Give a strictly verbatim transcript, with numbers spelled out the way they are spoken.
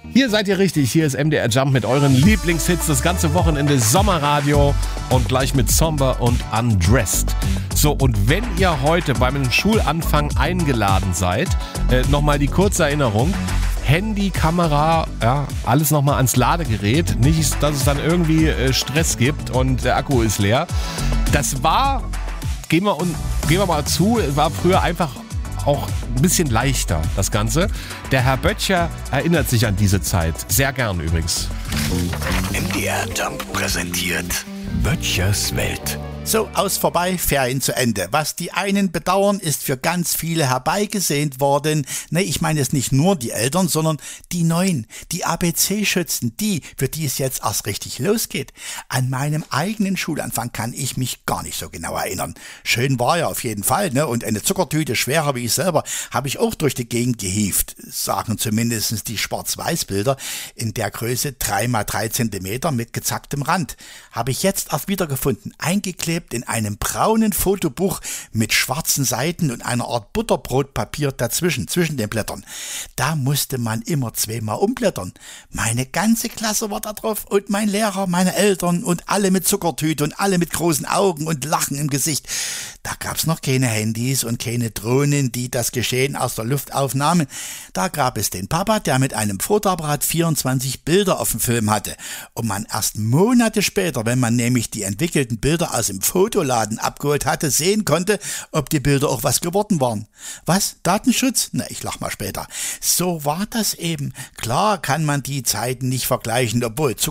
Hier seid ihr richtig, hier ist M D R Jump mit euren Lieblingshits, das ganze Wochenende Sommerradio und gleich mit Somber und Undressed. So, und wenn ihr heute beim Schulanfang eingeladen seid, äh, nochmal die kurze Erinnerung, Handy, Kamera, ja, alles nochmal ans Ladegerät, nicht, dass es dann irgendwie äh, Stress gibt und der Akku ist leer. Das war, gehen wir, un, gehen wir mal zu, war früher einfach auch ein bisschen leichter, das Ganze. Der Herr Böttcher erinnert sich an diese Zeit. Sehr gern übrigens. M D R Jump präsentiert Böttchers Welt. So, aus vorbei, Ferien zu Ende. Was die einen bedauern, ist für ganz viele herbeigesehnt worden. Ne, ich meine jetzt nicht nur die Eltern, sondern die Neuen, die A B C-Schützen, die, für die es jetzt erst richtig losgeht. An meinem eigenen Schulanfang kann ich mich gar nicht so genau erinnern. Schön war ja auf jeden Fall, ne? Und eine Zuckertüte, schwerer wie ich selber, habe ich auch durch die Gegend gehievt. Sagen zumindest die Schwarz-Weiß-Bilder in der Größe drei mal drei Zentimeter mit gezacktem Rand. Habe ich jetzt erst wiedergefunden, eingeklebt in einem braunen Fotobuch mit schwarzen Seiten und einer Art Butterbrotpapier dazwischen, zwischen den Blättern. Da musste man immer zweimal umblättern. Meine ganze Klasse war da drauf und mein Lehrer, meine Eltern und alle mit Zuckertüte und alle mit großen Augen und Lachen im Gesicht. Da gab's noch keine Handys und keine Drohnen, die das Geschehen aus der Luft aufnahmen. Da gab es den Papa, der mit einem Fotoapparat vierundzwanzig Bilder auf dem Film hatte. Und man erst Monate später, wenn man nämlich die entwickelten Bilder aus dem Fotoladen abgeholt hatte, sehen konnte, ob die Bilder auch was geworden waren. Was? Datenschutz? Na, ich lach mal später. So war das eben. Klar kann man die Zeiten nicht vergleichen, obwohl